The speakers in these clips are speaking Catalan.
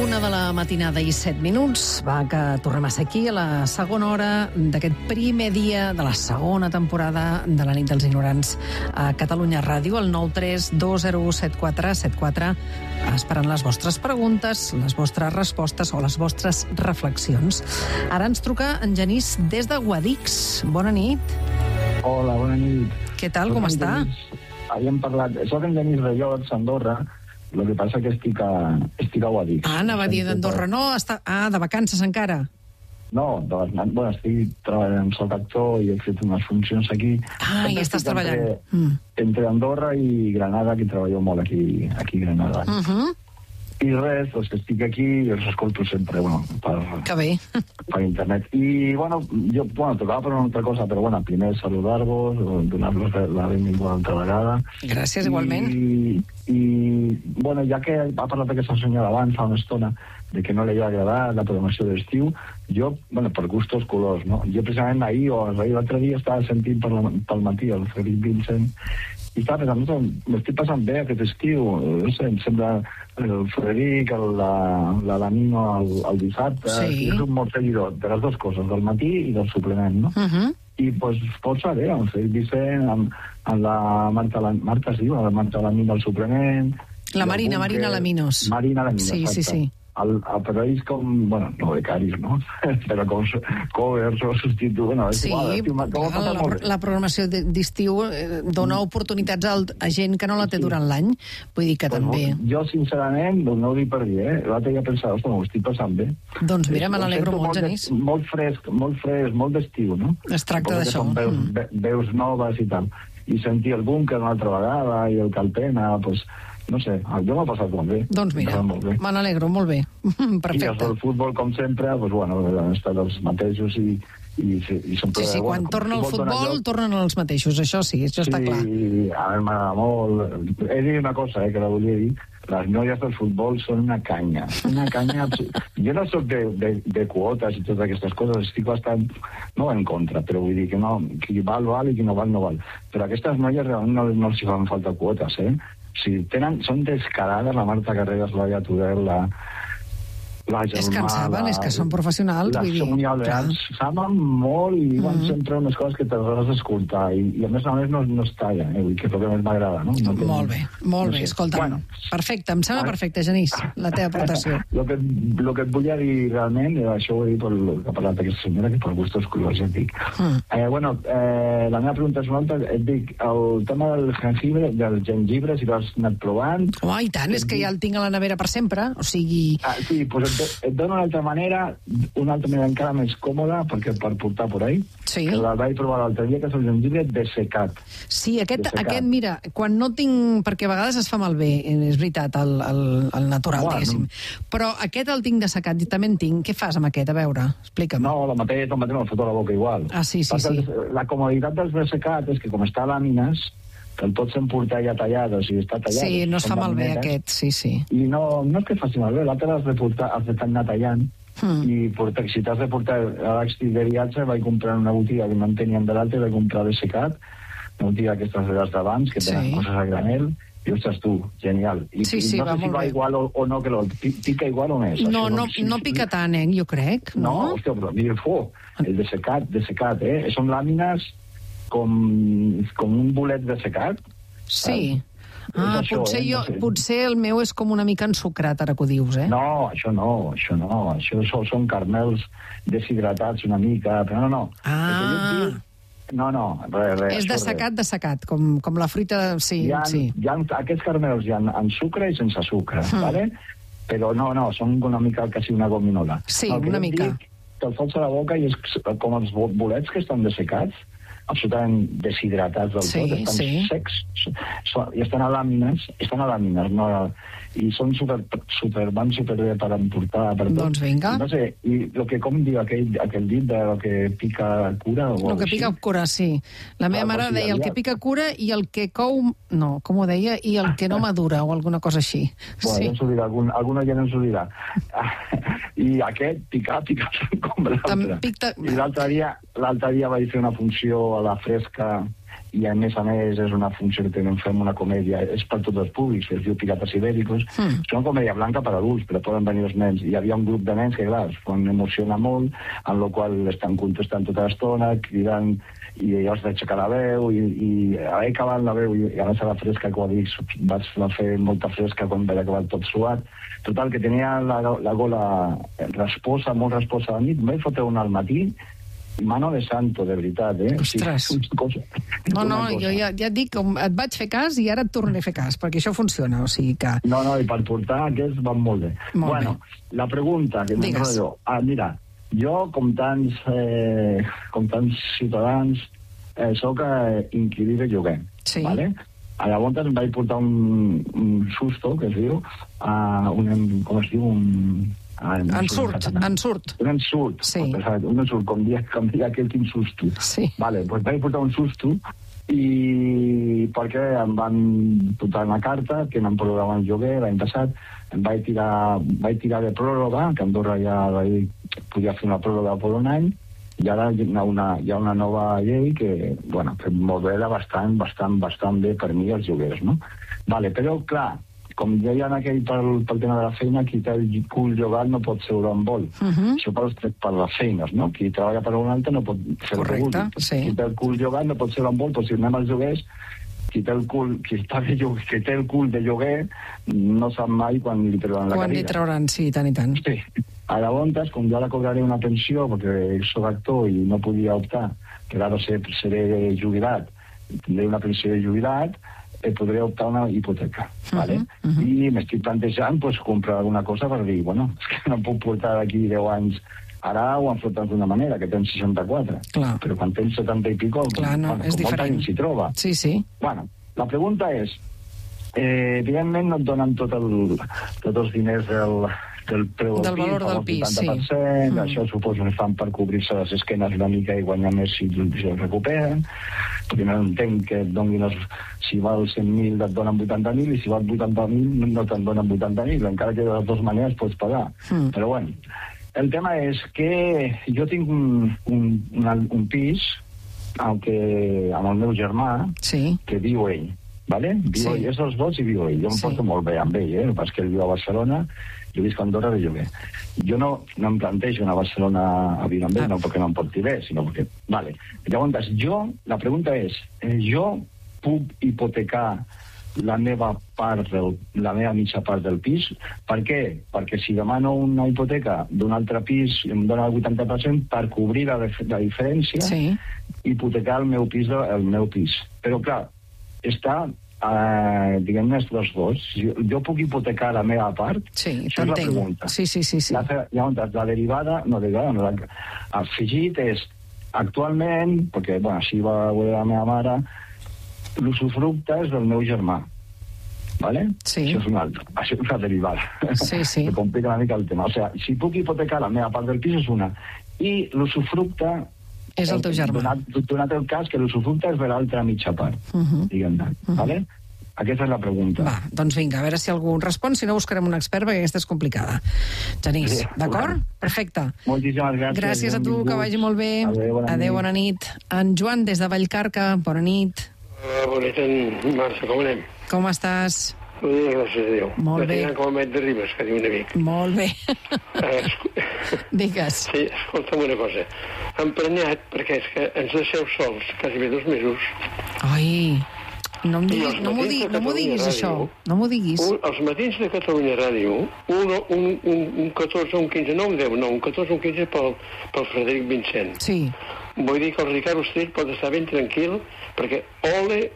1 de la matinada i 7 minuts. Va, que tornem a ser aquí a la segona hora d'aquest primer dia de la segona temporada de la nit dels ignorants a Catalunya Ràdio, el 932017474, esperant les vostres preguntes, les vostres respostes o les vostres reflexions. Ara ens truca en Genís des de Guadix. Bona nit. Hola, bona nit. Què tal, com està? Havíem parlat... Soc en Genís de Llots, a Andorra. El que passa que estic a Guadix. Ah, anava a dir d'Andorra, no? De vacances encara. No, estic treballant, soc actor i he fet unes funcions aquí. Ah, i estàs treballant. Entre Andorra i Granada, que treballo molt aquí a Granada. I res, doncs que estic aquí i els escolto sempre, Que bé. Per internet. I, jo tocava per una altra cosa, però, primer saludar-vos, donar-vos la benvinguda altra vegada. Gràcies, igualment. I ja que ha parlat aquesta senyora abans, fa una estona, de que no li havia agradat la programació d'estiu, jo, per gustos colors, no? Jo precisament ahir o l'altre dia estava sentint pel matí el Frederic Vincent i estava pensant, m'estic passant bé aquest estiu, no sé, em sembla el Frederic, l'Alamino el dissabte, sí. És un molt seguidor de les dues coses, del matí i del suplement, no? I pots saber, el Frederic Vincent, amb la Marta Alamino al suplement... La Marina Alaminos. Marina Alaminos, sí, exacte. Sí. Però ells com, no becaris, no? Però com covers o substituts, és igual. La programació d'estiu dona oportunitats a gent que no la té durant l'any. Vull dir que també... Jo, sincerament, no ho dic per dir, l'altre dia pensava, ho estic passant bé. Doncs mira, me n'alegro molt, Genís. Molt fresc, molt d'estiu, no? Es tracta d'això. Veus noves i tal. I sentir el Búnquer una altra vegada i el Calpena, no sé, jo m'ha passat molt bé. Doncs mira, me n'alegro, molt bé. Perfecte. I el futbol, com sempre, han estat els mateixos i sempre... Sí, quan torna el futbol, tornen els mateixos, això sí, això està clar. Sí, a mi m'agrada molt. He dit una cosa, que la volia dir. Les noies del futbol són una canya. Una canya... Jo no soc de quotes i totes aquestes coses, estic bastant, no en contra, però vull dir que no, qui val, val, i qui no val, no val. Però aquestes noies realment no els fan falta quotes, són descarades, la Marta Carreras, la Tudel, la Germà... És que en saben, és que són professionals, vull dir. Les Somunials saben molt i diuen sempre unes coses que t'has d'escoltar i a més no es tallen, que és el que més m'agrada, no? Molt bé, escolta. Perfecte, em sembla perfecte, Genís, la teva aportació. El que et volia dir realment, això ho he dit pel que ha parlat aquesta senyora, que per gustos colors et dic. La meva pregunta és una altra, et dic, el tema del gengibre, si l'has anat provant... Home, i tant, és que ja el tinc a la nevera per sempre, o sigui... Sí, doncs et dono una altra manera encara més còmoda per portar por ahí, que la vaig provar l'altre dia, que és el gengibre dessecat. Sí, aquest, mira, quan no tinc... Perquè a vegades es fa malbé, és veritat, el natural, diguéssim. Però aquest el tinc dessecat i també en tinc. Què fas amb aquest? A veure, explica'm. No, el mateix me'l foto a la boca igual. Ah, sí. La comoditat dels dessecats és que com està a làmines, que el pots emportar ja tallat, o sigui, està tallat. Sí, no es fa malbé aquest, sí. I no és que faci malbé, l'altre has d'anar tallant, i si t'has de portar a l'extri de viatge, vaig comprar una botiga que no en tenien de l'altre, vaig comprar dessecat, una botiga aquestes de les d'abans, que tenen coses a granel, i ostres tu, genial. I no sé si va igual o no, que pica igual o no és. No pica tant, jo crec. No, hòstia, però mira, el dessecat, són làmines com un bolet dessecat. Sí. Potser el meu és com una mica ensucrat, ara que ho dius, No, això no. Això són caramels deshidratats una mica, però no. No, res. És dessecat, com la fruita, sí. Aquests caramels hi ha amb sucre i sense sucre, ¿vale? Però no, són una mica quasi una gominola. Sí, una mica. Te'l fots a la boca i és com els bolets que estan dessecats, absolutament deshidratats del tot, estan secs, i estan a làmines, no, i són van superbé per emportar, per tot. Doncs vinga. No sé, i el que, com diu aquell dit de lo que pica cura? El que pica cura, sí. La meva mare deia el que pica cura i el que cou... No, com ho deia? I el que no madura, o alguna cosa així. Bueno, ens ho dirà, alguna gent ens ho dirà. I aquest pica com l'altre. I l'altre dia vaig fer una funció a la fresca i a més és una funció que fem una comèdia, és per tots els públics, es diu Pirates Ibèricos. És una comèdia blanca per adults, però poden venir els nens. Hi havia un grup de nens que, clar, es van emocionar molt, en el qual estan contestant tota l'estona, cridant, i llavors vaig aixecar la veu, i he acabat la veu, i a més a la fresca, que ho dic, vaig fer molta fresca quan vaig acabar tot suat. Total, que tenia la gola resposa, molt resposa a la nit, em vaig fotre una al matí, mano de santo, de veritat, Ostres. No, jo ja et dic que et vaig fer cas i ara et tornaré a fer cas, perquè això funciona, o sigui que... No, i per portar aquests van molt bé. Bueno, la pregunta que m'enrotllo... Mira, jo, com tants ciutadans, soc inquilí de lloguer, ¿vale? Llavors em vaig portar un susto, que es diu, com es diu, ensurt. Un ensurt, sí. Un ensurt, com dia aquell quin susto. Sí. Vale, doncs vaig portar un susto i perquè em van portar una carta que m'han prorrogat el lloguer l'any passat, em vaig tirar de pròrroga, que a Andorra ja podia fer una pròrroga per un any, i ara hi ha una nova llei que modela bastant bé per mi els lloguers, no? Vale, però, clar, com deien aquell pel tema de la feina, qui té el cul llogat no pot seure en vol. Això per les feines, no? Qui treballa per un altre no pot fer el que vulgui. Qui té el cul llogat no pot seure en vol, però si anem als lloguers, qui té el cul de lloguer no sap mai quan li trauran la cadira. Quan li trauran, sí, tant i tant. Sí. A llavors, com jo ara cobraré una pensió, perquè soc actor i no podia optar, que ara seré jubilat, tindré una pensió de jubilat, podré optar una hipoteca, ¿vale? I m'estic plantejant comprar alguna cosa per dir, és que no puc portar d'aquí 10 anys. Ara ho han flotat d'una manera, que tens 64. Clar. Però quan tens 70 i pico, és diferent. S'hi troba. Sí. Bueno, la pregunta és, evidentment no et donen tots els diners del preu del valor del pis, 80%, això suposo que fan per cobrir-se les esquenes una mica i guanyar més si es recuperen, perquè no entenc que et donin si val 100.000 et donen 80.000 i si val 80.000 no te'n donen 80.000, encara que de les dues maneres pots pagar. Però bueno, el tema és que jo tinc un pis amb el meu germà, que viu ell, ¿vale? És dels dos i viu ell. Jo em porto molt bé amb ell, perquè ell viu a Barcelona, jo visc a Andorra de lloguer. Jo no em plantejo anar a Barcelona a viure amb ell, no perquè no em porti bé, sinó perquè... Vale. Llavors, la pregunta és, jo puc hipotecar la meva mitja part del pis? Per què? Perquè si demano una hipoteca d'un altre pis em dona el 80% per cobrir la diferència, hipotecar el meu pis. Però, clar, està diguem-ne els dos. Jo puc hipotecar la meva part? Sí, t'entenc. Sí. Llavors, la derivada, afegit és, actualment, perquè, així va veure la meva mare, l'usufructe és del meu germà. ¿Vale? Sí. Això és una altra. Això és una derivada. Sí. Que complica una mica el tema. O sigui, si puc hipotecar la meva part del pis és una. I l'usufructe és el teu germà. Donat el cas que l'usufructe és de l'altra mitja part, diguem-ne. Vale? Aquesta és la pregunta. Va, doncs vinga, a veure si algú respon, si no buscarem un expert, perquè aquesta és complicada. Genís, d'acord? Perfecte. Moltíssimes gràcies. Gràcies a tu, que vagi molt bé. Adéu, bona nit. En Joan, des de Vallcarca, bona nit. Bona nit, Marta, com anem? Com estàs? Molt bé, gràcies a Déu. Molt bé. Com a Met de Ribes, que diu un amic. Molt bé. Digues. Sí, escolta'm una cosa. Emprenyat, perquè és que ens deixeu sols quasi bé 2 mesos. Ai, no m'ho diguis, això. No m'ho diguis. Els matins de Catalunya Ràdio, un 14 o un 15, no un 10, no, un 14 o un 15 pel Frederic Vincent. Sí. Vull dir que el Ricard Ostrell pot estar ben tranquil, perquè ole,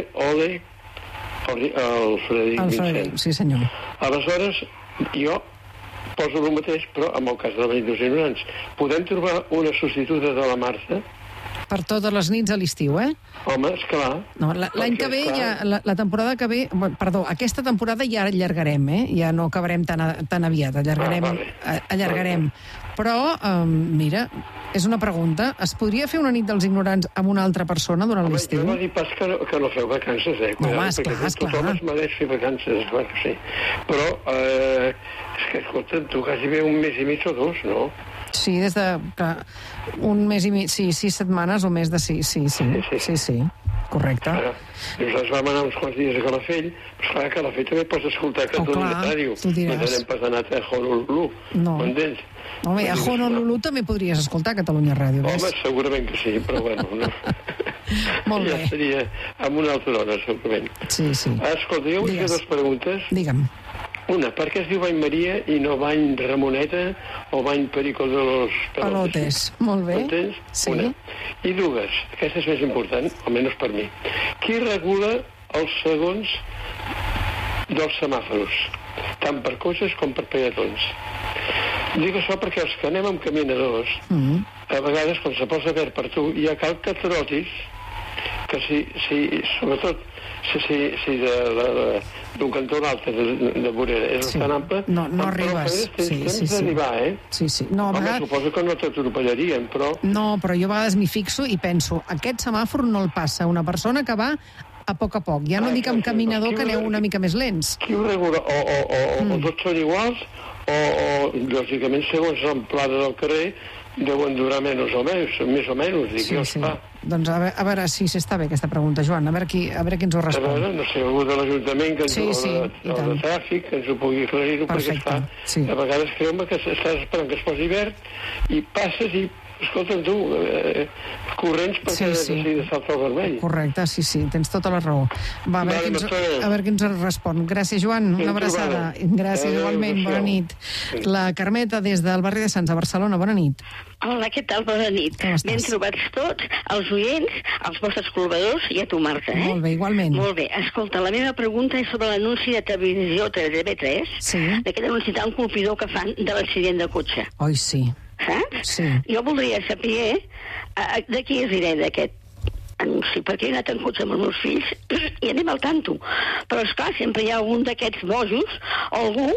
el Frederic Vincent. Sí, senyor. Aleshores, jo poso el mateix, però amb el cas de la Benedicció Ignorants. Podem trobar una substituta de la Marta? Per totes les nits a l'estiu, Home, esclar. No, l'any que ve, la temporada que ve... Perdó, aquesta temporada ja allargarem, ja no acabarem tan aviat, allargarem. Però, mira, és una pregunta. Es podria fer una nit dels ignorants amb una altra persona durant l'estiu? Jo no dic pas que no feu vacances, Home, esclar. Tothom es mereix fer vacances, clar que sí. Però, és que, escolta, tu quasi bé un mes i mig o 2, no? Sí, des de un mes i mig, sí, 6 setmanes o més de 6, sí. correcte. Ara, nosaltres vam anar uns quants dies a Calafell, però esclar, a Calafell també pots escoltar Catalunya Ràdio. tu diràs. No tenem pas anat a Honolulu, No. m'entens? Home, a Honolulu també podries escoltar Catalunya Ràdio, ves? Home, segurament que sí, però bueno, no. Molt bé. Ja seria en una altra hora, segurament. Sí, sí. Escolta, jo vull fer Digues. 2 preguntes. Digue'm. Una, per què es diu bany Maria i no bany Ramoneta o bany Perico de los Pelotes. Molt bé. M'entens? Sí. Una. I dues, aquesta és més important, almenys per mi. Qui regula els segons dels semàfors, tant per cotxes com per peatons? Dic això perquè els que anem amb caminadors, a vegades, quan se posa verd per tu, ja cal que trotis, que sobretot, si d'un cantó a l'altre de vorera és tan ample, no arribes. Tens d'arribar, eh? Sí. No, home, suposo que no t'atropellarien, però... No, però jo a vegades m'hi fixo i penso, aquest semàfor no el passa una persona que va a poc. Ja no dic amb caminador que aneu una mica més lents. Qui ho regula? O tots són iguals, o lògicament, segons l'amplada del carrer, deuen durar més o menys, dic jo, esclar. Doncs a veure si està bé aquesta pregunta, Joan, a veure qui ens ho respon. A veure, no sé, algú de l'Ajuntament o de Tràfic que ens ho pugui aclarir-ho, perquè esclar, a vegades creu-me que estàs esperant que es posi verd i passes i escolta'm tu, corrents perquè de saltar el vermell. Correcte, sí, tens tota la raó. Va, a veure qui ens respon. Gràcies, Joan, una abraçada. Gràcies, igualment, bona nit. La Carmeta, des del barri de Sants, a Barcelona, bona nit. Hola, què tal? Bona nit. Ben trobats tots, els oients, els vostres col·laboradors i a tu, Marta, eh? Molt bé, igualment. Molt bé. Escolta, la meva pregunta és sobre l'anunci de televisió TV3, d'aquest anunci tan colpidor que fan de l'accident de cotxe. Oi, sí. Saps? Sí. Jo voldria saber de qui és diré d'aquest anunci, perquè he anat en cotxe amb els meus fills i anem al tanto. Però, esclar, sempre hi ha un d'aquests bojos o algú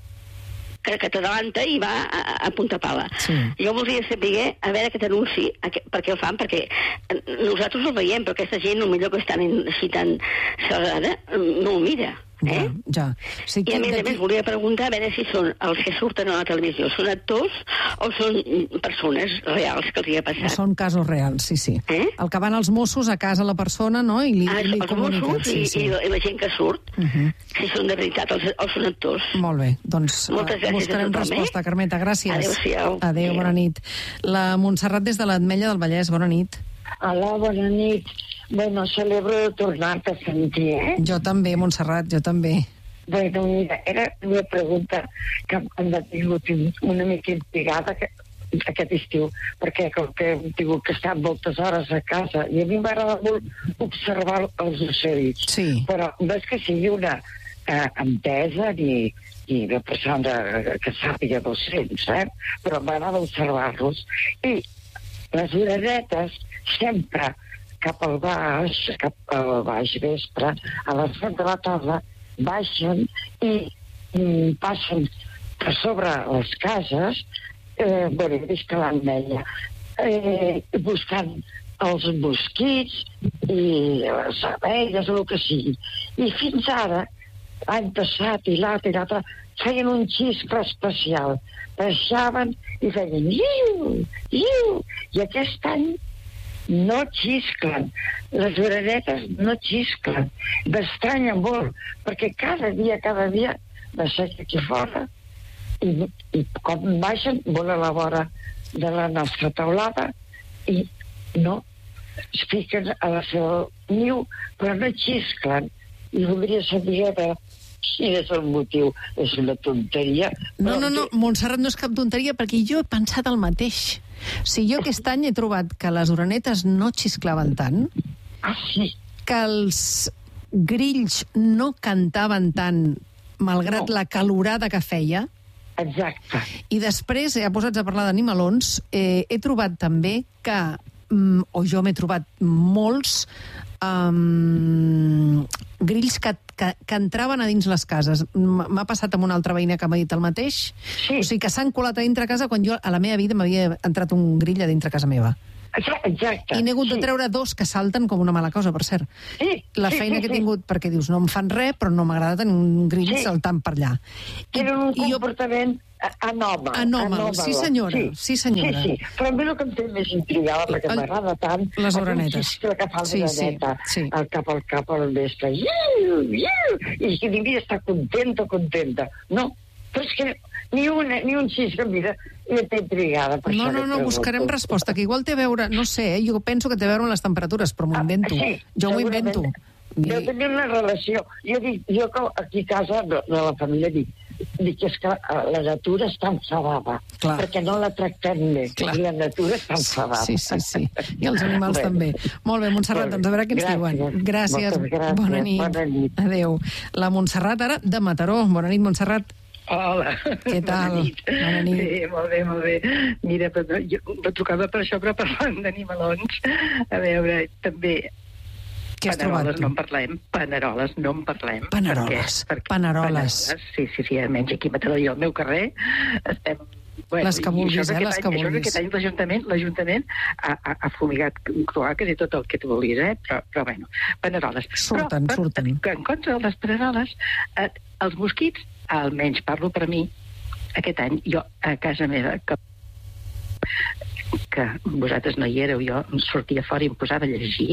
que t'adalanta i va a punta pala. Sí. Jo voldria saber, a veure aquest anunci, per què el fan, perquè nosaltres el veiem, però aquesta gent, millor que estan així tan salada, no ho mira. Ja. Sí, i a més volia preguntar a veure si són els que surten a la televisió, són actors o són persones reals que els hi ha passat? Són casos reals, sí. El que van els Mossos a casa la persona, no? I li comuniquen. Els Mossos i la gent que surt, si són de veritat o són actors. Molt bé, doncs buscarem resposta, Carmeta, gràcies. Adéu-siau. Adéu, bona nit. La Montserrat des de l'Ametlla del Vallès, bona nit. Hola, bona nit. Bueno, celebro de tornar-te a sentir, eh? Jo també, Montserrat, jo també. Bueno, mira, era una pregunta que em ha tingut una mica intrigada aquest estiu, perquè com que hem tingut que estar moltes hores a casa, i a mi m'agrada molt observar els ocells. Sí. Però no és que sigui una entesa ni una persona que sàpiga d'ocells, però m'agrada observar-los. I les oranetes sempre cap al baix vespre, a les 7 de la tarda, baixen i passen per sobre les cases, he vist que l'Ametlla, buscant els mosquits i les abelles o el que sigui. I fins ara, l'any passat i l'altre, feien un xiscle especial. Baixaven i feien iu, iu, i aquest any no xisclen, les oranetes no xisclen. M'estranya molt, perquè cada dia baixen aquí fora i quan baixen volen a la vora de la nostra taulada i no es fiquen a la seva niu, però no xisclen. I voldria saber quin és el motiu. És una tonteria. No, Montserrat, no és cap tonteria, perquè jo he pensat el mateix. Si jo aquest any he trobat que les oranetes no xisclaven tant, que els grills no cantaven tant, malgrat la calorada que feia. Exacte. I després, posats a parlar d'animalons, he trobat també que, o jo m'he trobat molts grills que entraven a dins les cases. M'ha passat amb una altra veïna que m'ha dit el mateix. Sí. O sigui, que s'han colat a dintre casa quan jo, a la meva vida, m'havia entrat un grill a dintre casa meva. Exacte. I n'he hagut de treure 2 que salten com una mala cosa, per cert. La feina que he tingut, perquè dius, no em fan res, però no m'agrada tenir un grill saltant per allà. Tenen un comportament Anòmal, sí senyora. Sí, però a mi el que em té més intrigada, perquè m'agrada tant... Les orenetes. Que fa l'oreneta al cap al vespre. I que devia estar contenta. No, però és que ni un xisc, mira, i té intrigada. No, buscarem resposta, que igual té a veure, no sé, jo penso que té a veure amb les temperatures, però m'ho invento. Jo m'ho invento. Deu tenir una relació. Jo aquí a casa de la família dic que és que la natura està enfadada, perquè no la tractem bé. I la natura està enfadada. Sí. I els animals també. Molt bé, Montserrat, doncs a veure què ens diuen. Gràcies. Bona nit. Adéu. La Montserrat ara de Mataró. Bona nit, Montserrat. Hola. Què tal? Bona nit. Sí, molt bé. Mira, jo no trucava per això, però parlant d'animalons, a veure, també... Què has trobat? No en parlem. Paneroles, no en parlem. Paneroles. Paneroles. Sí, almenys aquí a Mataró i al meu carrer estem... Les que vulguis, les que vulguis. Aquest any l'Ajuntament ha fumigat cloaques i tot el que tu vulguis, però bueno, paneroles. Surten. En contra de les paneroles, els mosquits, almenys parlo per mi, aquest any, jo a casa meva, que vosaltres no hi éreu, jo sortia fora i em posava a llegir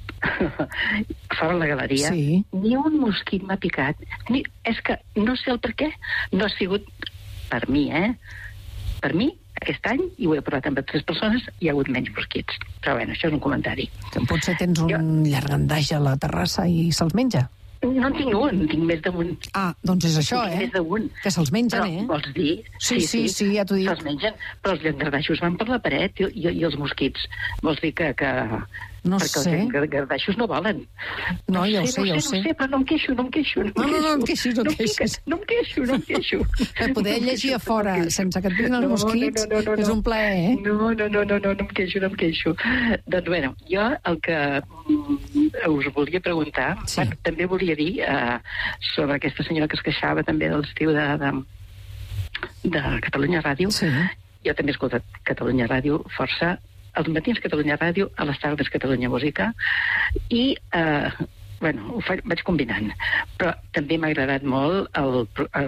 fora la galeria, ni un mosquit m'ha picat. És que no sé el per què, no ha sigut per mi, Per mi, aquest any, i ho he provat amb altres persones, hi ha hagut menys mosquits. Però bueno, això és un comentari. Potser tens un llargandaix a la terrassa i se'ls menja? No en tinc un, en tinc més d'un. Doncs és això, més d'un. Que se'ls mengen, però, vols dir? Sí, ja t'ho dic. Se'ls mengen, però els llangardaixos van per la paret i els mosquits. Vols dir que... No perquè sé. Els llangardaixos no volen. No, ja ho sé. No sé, però no em queixo. No em queixis. No em queixo. Poder llegir a fora sense que et piquin els mosquits és un plaer, No em queixo. Doncs, bueno, jo el que us volia preguntar, també volia dir sobre aquesta senyora que es queixava també de l'estiu de Catalunya Ràdio. Jo també he escoltat Catalunya Ràdio força, als matins Catalunya Ràdio, a les tardes Catalunya Música, i ho vaig combinant. Però també m'ha agradat molt el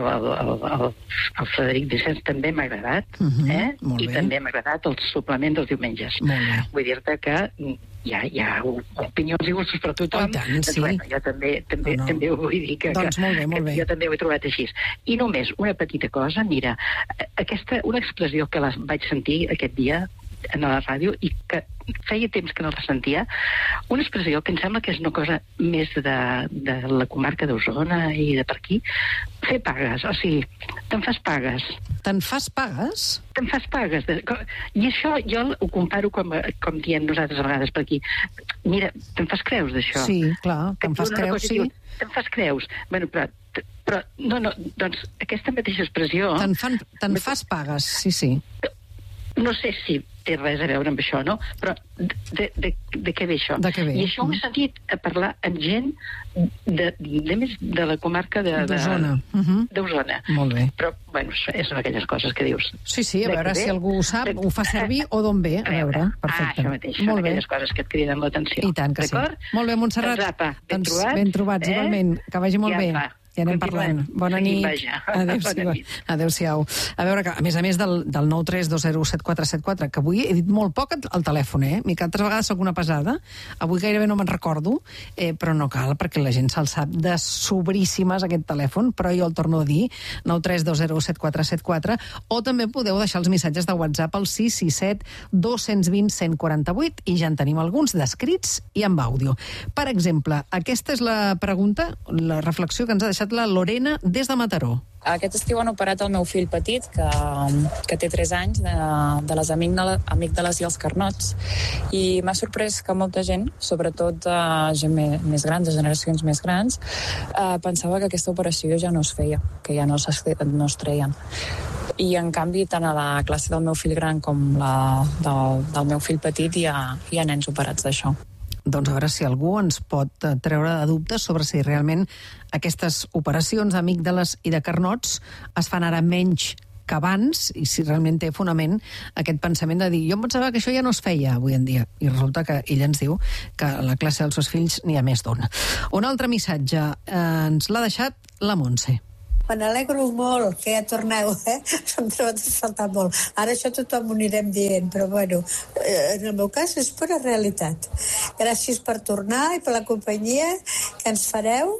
Frederic Vicens, també m'ha agradat, i també m'ha agradat el suplement dels diumenges. Vull dir-te que hi ha opinions i gustos per tothom. Jo també ho vull dir, que jo també ho he trobat així. I només una petita cosa, mira, una expressió que vaig sentir aquest dia a la ràdio i que feia temps que no la sentia, una expressió que em sembla que és una cosa més de la comarca d'Osona i de per aquí, fer pagues, o sigui, te'n fas pagues. Te'n fas pagues? Te'n fas pagues. I això jo ho comparo com diem nosaltres a vegades per aquí. Mira, te'n fas creus d'això? Sí, clar, te'n fas creus, sí. Te'n fas creus. Bueno, però no, doncs aquesta mateixa expressió... Te'n fas pagues, sí. No sé si té res a veure amb això, no? Però de què ve això? I això ho he sentit a parlar amb gent de la comarca d'Osona. D'Osona. Molt bé. Però, bueno, són aquelles coses que dius. Sí, a veure si algú ho sap, ho fa servir o d'on ve, a veure. Perfecte. Això mateix, són aquelles coses que et criden l'atenció. I tant que sí. Molt bé, Montserrat. Doncs ben trobats, igualment. Que vagi molt bé. Ja anem parlant. Bona nit. Adéu-siau. A veure, que a més del 932017474, que avui he dit molt poc al telèfon, Mica, altres vegades soc una pesada, avui gairebé no me'n recordo, però no cal, perquè la gent se'l sap de sobríssimes, aquest telèfon, però jo el torno a dir, 932017474, o també podeu deixar els missatges de WhatsApp al 667 220 148, i ja en tenim alguns d'escrits i amb àudio. Per exemple, aquesta és la pregunta, la reflexió que ens ha deixat la Lorena des de Mataró. Aquest estiu han operat el meu fill petit, que té 3 anys, de les amígdales i els carnots, i m'ha sorprès que molta gent, sobretot gent més grans, de generacions més grans, pensava que aquesta operació ja no es feia, que ja no es treien. I, en canvi, tant a la classe del meu fill gran com la del meu fill petit hi ha nens operats d'això. Doncs a veure si algú ens pot treure de dubtes sobre si realment aquestes operacions d'amígdales i de carnots es fan ara menys que abans, i si realment té fonament aquest pensament de dir, jo em pensava que això ja no es feia avui en dia, i resulta que ella ens diu que a la classe dels seus fills n'hi ha més d'un. Un altre missatge ens l'ha deixat la Montse. Me n'alegro molt que ja torneu, Em trobat a faltar molt. Ara això tothom ho anirem dient, però bueno, en el meu cas és pura realitat. Gràcies per tornar i per la companyia que ens fareu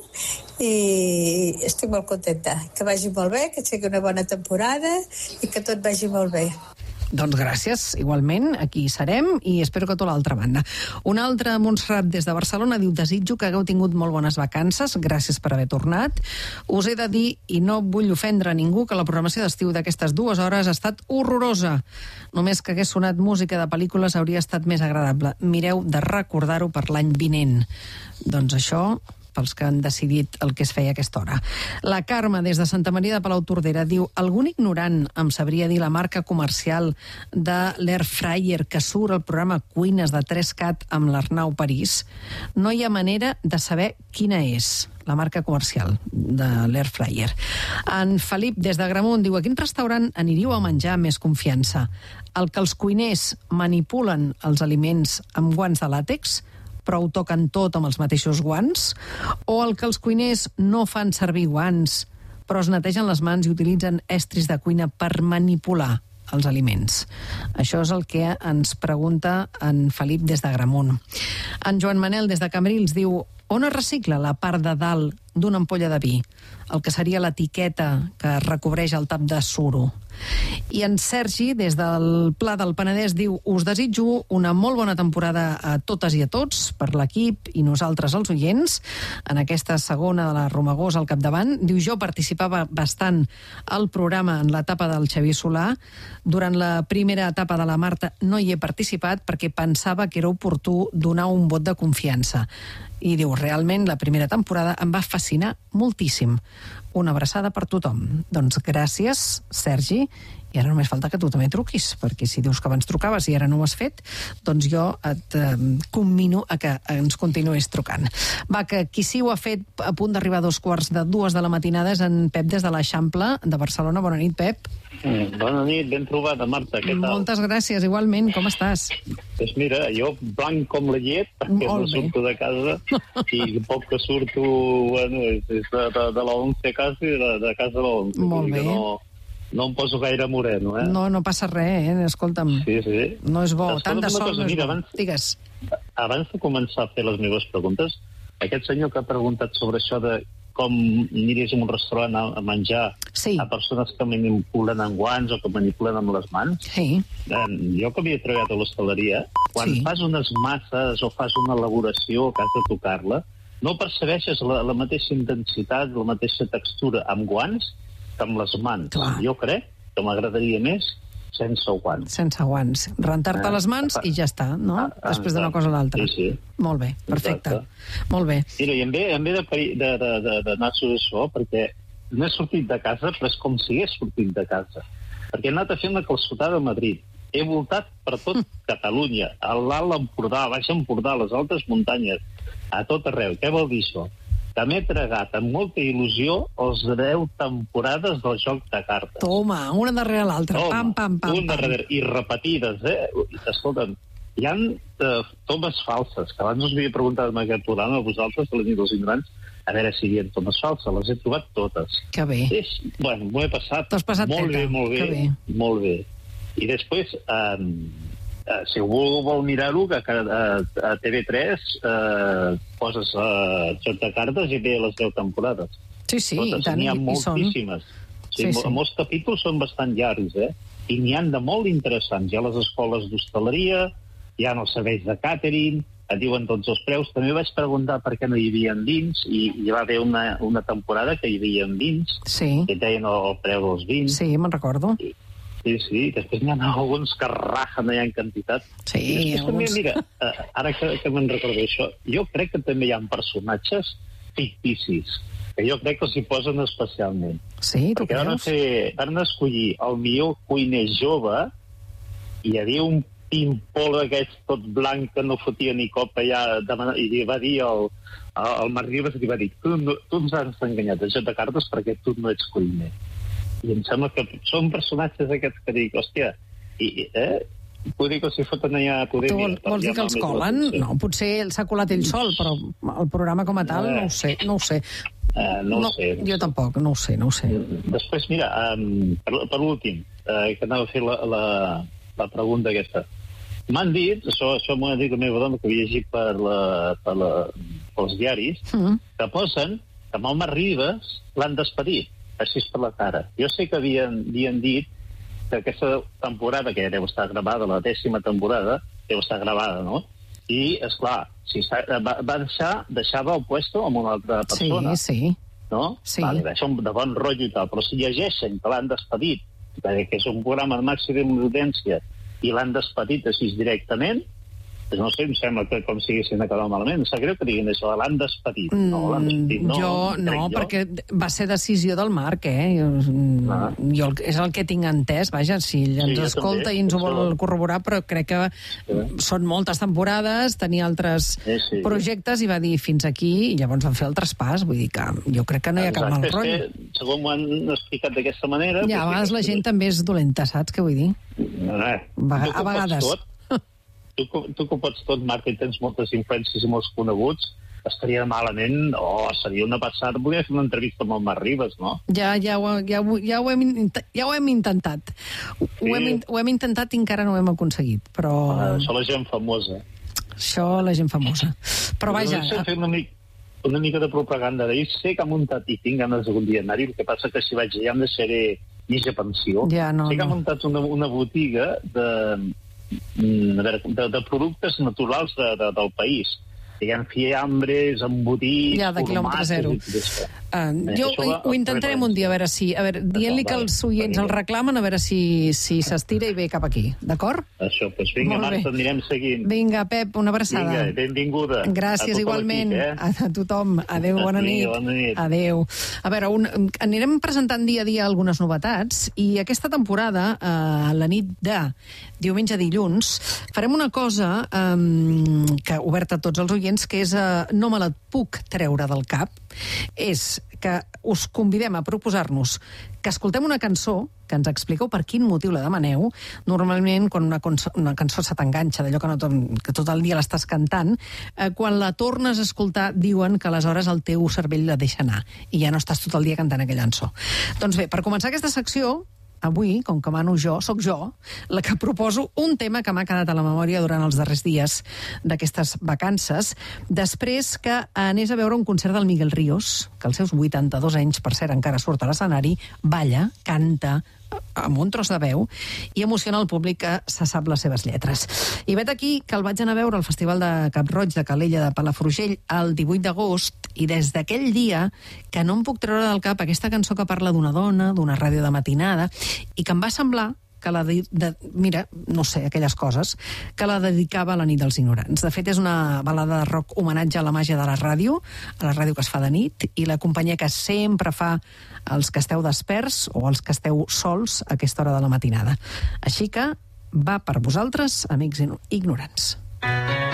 i estic molt contenta. Que vagi molt bé, que sigui una bona temporada i que tot vagi molt bé. Doncs gràcies, igualment, aquí serem i espero que a tota l'altra banda. Una altra, Montserrat, des de Barcelona, diu: desitjo que hagueu tingut molt bones vacances, gràcies per haver tornat. Us he de dir, i no vull ofendre a ningú, que la programació d'estiu d'aquestes 2 hores ha estat horrorosa. Només que hagués sonat música de pel·lícules hauria estat més agradable. Mireu de recordar-ho per l'any vinent. Doncs això, pels que han decidit el que es feia a aquesta hora. La Carme, des de Santa Maria de Palautordera, diu: algun ignorant em sabria dir la marca comercial de l'Air Fryer que surt al programa Cuines de 3CAT amb l'Arnau París? No hi ha manera de saber quina és la marca comercial de l'Air Fryer. En Felip, des de Gramunt, diu: a quin restaurant aniríeu a menjar amb més confiança? El que els cuiners manipulen els aliments amb guants de làtex, però ho toquen tot amb els mateixos guants? O el que els cuiners no fan servir guants, però es netegen les mans i utilitzen estris de cuina per manipular els aliments? Això és el que ens pregunta en Felip des de Gramunt. En Joan Manel, des de Cambrils, diu: on es recicla la part de dalt d'una ampolla de vi? El que seria l'etiqueta que recobreix el tap de suro. I en Sergi, des del Pla del Penedès, diu: us desitjo una molt bona temporada a totes i a tots, per l'equip i nosaltres els oients, en aquesta segona de la Romagosa al capdavant. Diu: jo participava bastant al programa en l'etapa del Xavier Solà. Durant la primera etapa de la Marta no hi he participat perquè pensava que era oportú donar un vot de confiança. I diu: realment la primera temporada em va fascinar moltíssim. Una abraçada per tothom. Doncs gràcies, Sergi, i ara només falta que tu també truquis, perquè si dius que abans trucaves i ara no ho has fet, doncs jo et commino a que ens continuïs trucant. Va, que qui sí ho ha fet a punt d'arribar a 2:45 de la matinada és en Pep des de l'Eixample de Barcelona. Bona nit, Pep. Bona nit, ben trobada, Marta, què tal? Moltes gràcies, igualment, com estàs? Doncs mira, jo blanc com la llet, perquè no surto de casa, i poc que surto, bueno, és de la 11 a casa i de casa a la 11. Molt bé. No em poso gaire moreno, No, no passa res, Escolta'm. Sí. No és bo, tant de sol no és bo. Digues. Abans de començar a fer les meves preguntes, aquest senyor que ha preguntat sobre això de com aniries a un restaurant a menjar a persones que manipulen amb guants o que manipulen amb les mans. Sí. Jo que havia treballat a l'hostaleria, quan fas unes masses o fas una elaboració que has de tocar-la, no percebeixes la mateixa intensitat, la mateixa textura amb guants que amb les mans. Clar. Jo crec que m'agradaria més sense guants. Sense guants. Rentar-te les mans i ja està, no? Després d'una cosa a l'altra. Sí. Molt bé, perfecte. Molt bé. Mira, i em ve d'anar a això, perquè no he sortit de casa, però és com si hagués sortit de casa. Perquè he anat a fer una calçotada a Madrid. He voltat per tot Catalunya, a l'Alt Empordà, a Baix Empordà, a les altes muntanyes, a tot arreu. Què vol dir això? Que m'he tragat amb molta il·lusió els 10 temporades del joc de cartes. Toma, una darrere l'altra. Pam. Una darrere, i repetides, Escolta'm, hi ha tomes falses, que abans us havia preguntat en aquest programa, a vosaltres, de la nit dels ignorants, a veure si hi havia tomes falses, les he trobat totes. Que bé. Bueno, m'ho he passat. T'ho has passat molt bé. I després, si algú vol mirar-ho, que a TV3 poses joc de cartes i ve les 10 temporades. Sí, i tant, n'hi ha moltíssimes. Molts capítols són bastant llargs, i n'hi han de molt interessants. Hi ha les escoles d'hostaleria, hi ha els serveis de càtering, et diuen tots els preus. També vaig preguntar per què no hi havia vins, i hi va haver una temporada que hi havia vins, que et deien el preu dels vins. Sí, me'n recordo. Sí, després n'hi ha alguns que rajen allà en quantitat. Sí, i després també, mira, ara que me'n recordo això, jo crec que també hi ha personatges ficticis, que jo crec que s'hi posen especialment. Sí, tu creus? Van escollir el millor cuiner jove, i hi havia un pimpol d'aquest tot blanc que no fotia ni cop allà, i va dir el Marc Ribas, i va dir: tu ens has enganyat de joc de cartes perquè tu no ets cuiner. I em sembla que són personatges aquests que dic, hòstia, Vull dir que si foten allà... Tu vols dir que els colen? No, potser s'ha colat ell sol, però el programa com a tal no ho sé. No ho sé. Jo tampoc, no ho sé. Després, mira, per últim, que anava a fer la pregunta aquesta. M'han dit, això m'ho ha dit la meva dona, que havia llegit pels diaris, que posen que amb el Marc Ribas l'han despedit, així per la cara. Jo sé que havien dit que aquesta temporada, que ja deu estar gravada, la 10ª temporada, deu estar gravada, no? I, esclar, deixava el puesto amb una altra persona. Sí. No? Sí. Vale, això de bon rotllo i tal, però si llegeixen que l'han despedit, que és un programa de màxima audiència, i l'han despedit així directament, no sé, em sembla que com si haguessin acabat malament. Em sap greu que diguin això, l'han despedit. Perquè va ser decisió del Marc, Jo és el que tinc entès, vaja, si ens escolta i ens ho vol corroborar, però crec que són moltes temporades, tenia altres projectes i va dir fins aquí, i llavors van fer el traspàs, vull dir que jo crec que no hi ha cap mal rotllo. Segon m'ho han explicat d'aquesta manera... Ja, a vegades la gent també és dolenta, saps què vull dir? A vegades. Tu que ho pots tot, Marc, i tens moltes influències i molts coneguts, estaria malament, seria una passada. Podria fer una entrevista amb el Marc Ribas, no? Ja ho hem intentat. Ho hem intentat i encara no ho hem aconseguit, però... Això la gent famosa. Però vaja... Fer una mica de propaganda d'ell. Sé que ha muntat i tinc ganes algun dia anar-hi, el que passa que si vaig allà em deixaré mitja pensió. Sé que ha muntat una botiga de productes naturals del país. Hi ha fiambres, embotits... Ja, de quilòmetre zero. Jo ho intentarem un dia, a veure si... Dient-li que els oients el reclamen, a veure si s'estira i ve cap aquí. D'acord? Això, doncs vinga, Marta, anirem seguint. Vinga, Pep, una abraçada. Vinga, benvinguda. Gràcies, igualment. A tothom. Adéu, bona nit. Adéu. A veure, anirem presentant dia a dia algunes novetats, i aquesta temporada, a la nit de diumenge a dilluns, farem una cosa que oberta a tots els oients, que és no me la puc treure del cap, és que us convidem a proposar-nos que escoltem una cançó, que ens expliqueu per quin motiu la demaneu. Normalment, quan una cançó se t'enganxa, d'allò que tot el dia l'estàs cantant, quan la tornes a escoltar diuen que aleshores el teu cervell la deixa anar i ja no estàs tot el dia cantant aquella cançó. Doncs bé, per començar aquesta secció, avui, com que mano jo, sóc jo, la que proposo un tema que m'ha quedat a la memòria durant els darrers dies d'aquestes vacances, després que anés a veure un concert del Miguel Ríos, que als seus 82 anys, per cert, encara surt a l'escenari, balla, canta, amb un tros de veu, i emociona el públic que se sap les seves lletres. I vet aquí que el vaig anar a veure al Festival de Cap-roig de Calella de Palafrugell el 18 d'agost, i des d'aquell dia que no em puc treure del cap aquesta cançó que parla d'una dona, d'una ràdio de matinada, i que em va semblar que mira, no sé, aquelles coses, que la dedicava a la nit dels ignorants. De fet, és una balada de rock homenatge a la màgia de la ràdio que es fa de nit, i la companyia que sempre fa els que esteu desperts o els que esteu sols a aquesta hora de la matinada. Així que va per vosaltres, amics ignorants.